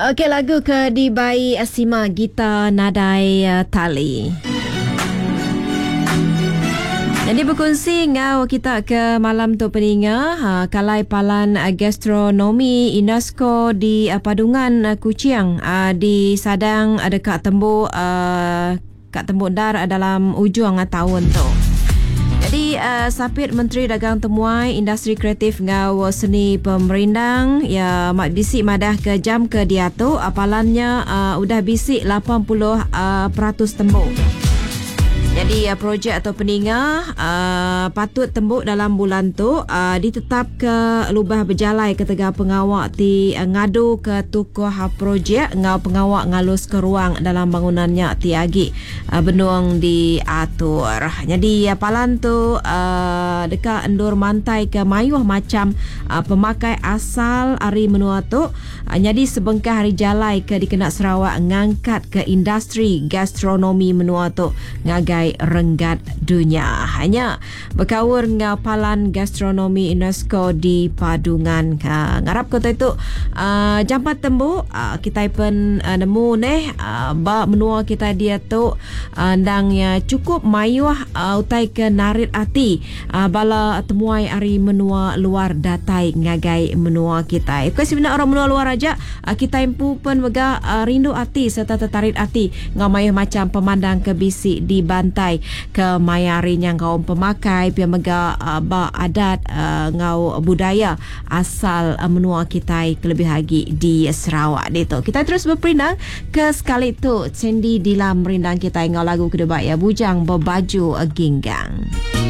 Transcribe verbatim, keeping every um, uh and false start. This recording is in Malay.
Okey, lagu ke Dibai Asima Gita Nadai uh, Tali. Jadi berkongsi ngau kita ke malam tu peninga ha, Kalai Palan uh, Gastronomi UNESCO di uh, Padungan uh, Kuching uh, di Sadang uh, dekat Tembuk uh, kat Tembuk Dar uh, dalam ujung uh, tahun tu. Jadi uh, Sapit Menteri Dagang Temuai Industri Kreatif ngau seni pemerindang ya mak bisik madah ke jam ke dia tu apalannya uh, udah bisik lapan puluh peratus tembuk. Jadi uh, projek atau peninga uh, patut tembuk dalam bulan tu uh, ditetap ke lubah berjalai ke tegak pengawak ti uh, ngadu ke tukuh uh, projek ngau pengawak ngalus ke ruang dalam bangunannya ti agi uh, benuang diatur. Jadi uh, palan tu uh, dekat endur mantai ke mayuh macam uh, pemakai asal hari menua tu uh, jadi sebengkah hari jalai ke dikenak Sarawak ngangkat ke industri gastronomi menua tu ngagai renggat dunia. Hanya berkaur dengan Palan Gastronomi UNESCO di Padungan. Ha, ngarap kota itu uh, jampat tembuk uh, kita pun uh, nemu neh uh, ba menua kita dia tu uh, dang ya cukup mayuh uh, utai ke narit ati uh, bala temuai ari menua luar datai ngagai menua kita. Ikut sebenarnya orang menua luar aja uh, kita impu pun mega uh, rindu ati serta tertarik ati ngau mayuh macam pemandang kebisi di bantai ke mayari yang kaum pemakai pia mega uh, ba adat uh, ngau budaya asal uh, menua kita kelebih lagi di Sarawak itu. Kita terus berperindang ke sekali tu sendi di dalam merindang kita ngau lagu kedua ya bujang berbaju ginggang.